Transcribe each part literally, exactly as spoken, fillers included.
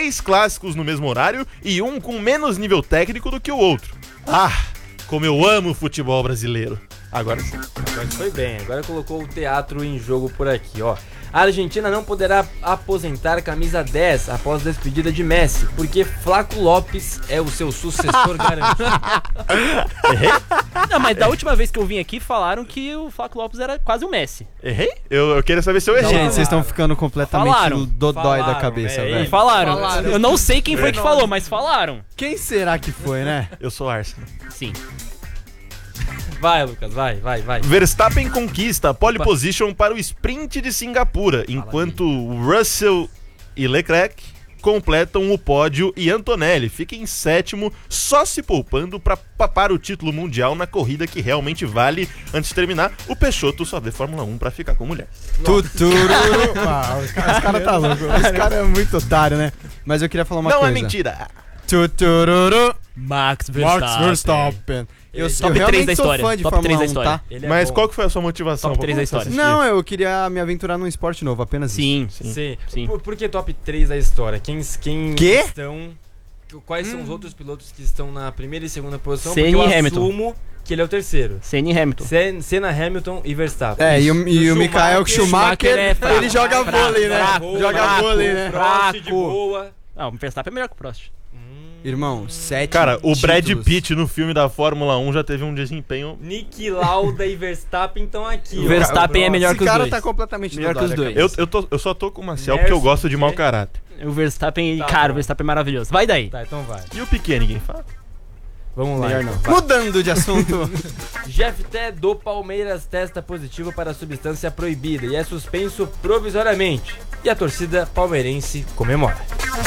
três clássicos no mesmo horário e um com menos nível técnico do que o outro. Ah, como eu amo o futebol brasileiro. Agora sim. Agora foi bem, agora colocou o teatro em jogo por aqui, ó. A Argentina não poderá aposentar camisa dez após a despedida de Messi, porque Flaco Lopes é o seu sucessor garantido. Errei? Não, mas da última vez que eu vim aqui falaram que o Flaco Lopes era quase o Messi. Errei? Eu, eu queria saber se eu errei. Gente, vocês estão ficando completamente Falaram. dodói Falaram, da cabeça, é, velho. Falaram. Falaram. Eu não sei quem foi que falou, mas falaram. Quem será que foi, né? Eu sou Arsenal. Sim. Vai, Lucas, vai, vai, vai. Verstappen conquista a pole position para o sprint de Singapura, enquanto Russell e Leclerc completam o pódio e Antonelli fica em sétimo, só se poupando para papar o título mundial na corrida que realmente vale. Antes de terminar, o Peixoto só vê Fórmula um para ficar com mulher. Tutururu. Ah, os caras cara tá louco. Os caras é muito otário, né? Mas eu queria falar uma Não coisa. é mentira. Tutururu. Max Verstappen. Max Verstappen. Eu, eu Top três realmente da sou história. fã de Top Fórmula três da um, história. tá? Ele é Mas bom. qual que foi a sua motivação? Top pra três da começar a história. assistir? Não, eu queria me aventurar num esporte novo, apenas Sim, isso. sim. Sim. Sim. Por, por que top três da história? Quem, quem Quê? estão... Quais são os outros pilotos que estão na primeira e segunda posição? Senna Porque eu e Hamilton. assumo que ele é o terceiro. Senna e Hamilton. Sen- Senna, Hamilton e Verstappen. É, e o, e o Michael Schumacher- Schumacher, Schumacher é fraco, ele joga fraco, vôlei, né? Fraco, joga fraco, vôlei, né? Prost de Fraco. boa. Não, o Verstappen é melhor que o Prost. Irmão, sete Cara, o Brad títulos. Pitt no filme da Fórmula um já teve um desempenho... Nick Lauda e Verstappen estão aqui. O ó. Verstappen é melhor Esse que os cara dois. tá completamente Melhor que dodói os da dois. cabeça. Eu, eu, tô, eu só tô com o Marcel porque eu gosto de mau caráter. O Verstappen, Tá cara, bom. o Verstappen é maravilhoso. Vai daí. Tá, então vai. E o Piquet, ninguém fala? Vamos lá. Melhor então. não. Vai. Mudando de assunto. Jeff Té do Palmeiras testa positivo para a substância proibida e é suspenso provisoriamente. E a torcida palmeirense comemora.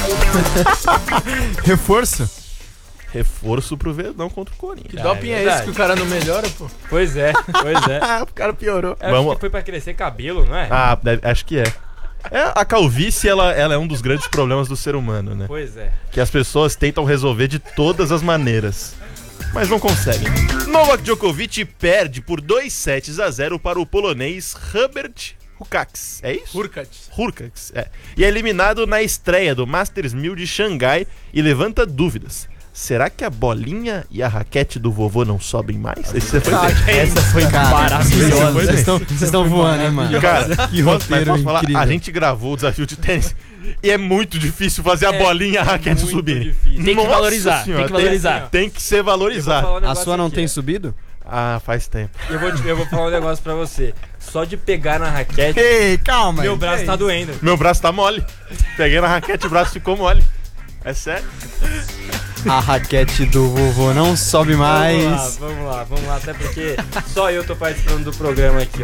Reforço? Reforço pro Verdão contra o Corinthians. Que Ah, doping é é, esse verdade. que o cara não melhora, pô? Pois é, pois é. Ah, o cara piorou. Eu Vamos- acho que foi pra crescer cabelo, não é? Ah, deve- acho que é. É, a calvície, ela, ela é um dos grandes problemas do ser humano, né? Pois é. Que as pessoas tentam resolver de todas as maneiras, mas não conseguem. Novak Djokovic perde por dois sets a zero para o polonês Hubert Hurkacz. É isso? Hurkacz. Hurkacz, é. E é eliminado na estreia do Masters mil de Xangai e levanta dúvidas. Será que a bolinha e a raquete do vovô não sobem mais? Esse foi bem. Essa foi maravilhosa. Vocês estão- Vocês estão voando, hein, mano? Cara, que posso- mas roteiro posso falar? incrível. A gente gravou o desafio de tênis e é muito difícil fazer a É bolinha e a raquete muito subir. difícil. Tem que Nossa valorizar, senhora, tem que valorizar. Tem que ser Eu vou valorizado. falar um A negócio sua não aqui, tem ó. subido? Ah, faz tempo. Eu vou, te- eu vou falar um negócio pra você. Só de pegar na raquete, Ei, calma. meu aí. braço tá doendo. Meu braço tá mole. Peguei na raquete, o braço ficou mole. É sério? A raquete do vovô não sobe Vamos lá, mais. vamos lá, vamos lá. Até porque só eu tô participando do programa aqui,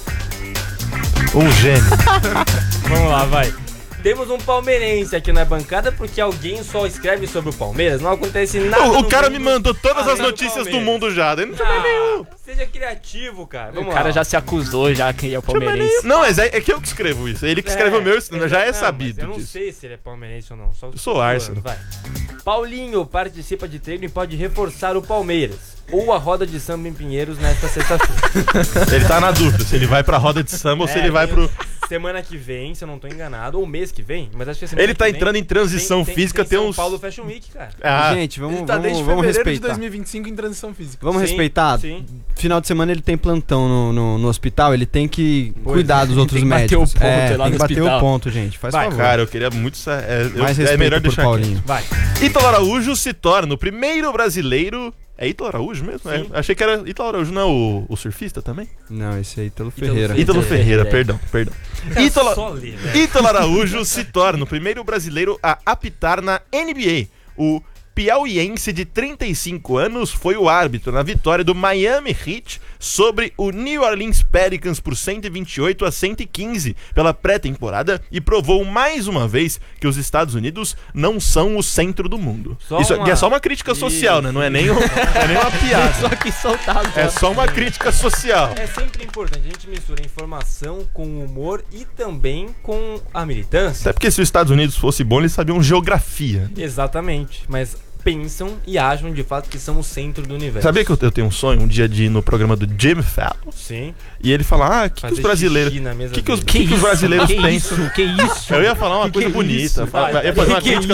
ó. Um gênio. Vamos lá, vai. Temos um palmeirense aqui na bancada porque alguém só escreve sobre o Palmeiras. Não acontece nada. O, o no cara mundo me mandou todas além as do notícias do Palmeiras. mundo já. Ele não tinha mais nenhum. Ah, seja criativo, cara. Vamos O cara lá. já se acusou já que é o palmeirense. Não, mas é, é que eu que escrevo isso. Ele que escreve o meu, já é não, sabido mas Eu não disso. sei se ele é palmeirense ou não. Só Eu sou Arsenal. Vai. Paulinho participa de treino e pode reforçar o Palmeiras. Ou a roda de samba em Pinheiros nesta sexta-feira. Ele tá na dúvida se ele vai pra roda de samba ou se É, ele vai tem- pro... Semana que vem, se eu não tô enganado, ou mês que vem, mas acho que é semana Ele que tá vem, entrando em transição tem, física, tem, tem São uns... Paulo Fashion Week, cara. Ah, Gente, vamos, Ele tá vamos, desde vamos fevereiro de respeitar. dois mil e vinte e cinco em transição física. Vamos Sim, respeitar. sim. Final de semana ele tem plantão no, no, no hospital, ele tem que Pois cuidar é, dos outros tem que bater médicos. o ponto é, lá tem no que bater hospital. o ponto, gente. Faz Vai, favor. cara, eu queria muito... sa- É, eu- Mais é respeito melhor por deixar Paulinho. Vai. quieto. Ítalo Araújo se torna o primeiro brasileiro... É Ítalo Araújo mesmo? É, Sim. achei que era Ítalo Araújo, não é o, o surfista também? Não, esse aí, Ítalo Ítalo Ferreira. Ferreira. Ítalo Ferreira, é. perdão, perdão. Cara, Ítalo, só ler, velho. Ítalo Araújo se torna o primeiro brasileiro a apitar na N B A. O piauiense de trinta e cinco anos foi o árbitro na vitória do Miami Heat sobre o New Orleans Pelicans por cento e vinte e oito a cento e quinze pela pré-temporada e provou mais uma vez que os Estados Unidos não são o centro do mundo. Só Isso uma- é só uma crítica social, né? Não é nem, um- não é nem uma piada. Só que soltado. É só uma crítica social. É sempre importante, a gente mistura informação com humor e também com a militância. Até porque se os Estados Unidos fosse bom, eles sabiam geografia. Exatamente, mas pensam e acham de fato que são o centro do universo. Sabia que eu, eu tenho um sonho um dia de ir no programa do Jimmy Fallon Sim. e ele falar, ah, o que, que Fazer os brasileiros... xixi na mesa que que os- dele. que que os brasileiros que pensam? isso? Que isso? Eu ia falar uma Que coisa que é bonita, isso? falar- Vai, ia fazer uma que crítica